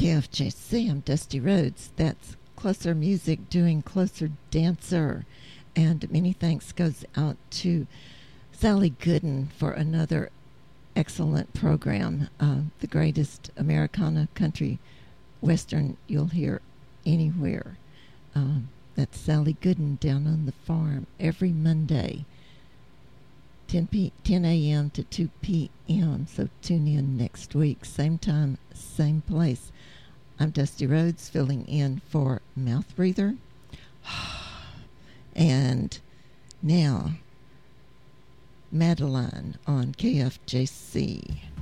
KFJC. I'm Dusty Rhodes. That's Closer Music doing Closer Dancer. And many thanks goes out to Sally Gooden for another excellent program. The greatest Americana country western you'll hear anywhere. That's Sally Gooden down on the farm every Monday, 10 a.m. to 2 p.m. So tune in next week, same time, same place. I'm Dusty Rhodes filling in for Mouth Breather. And now, Madeline on KFJC.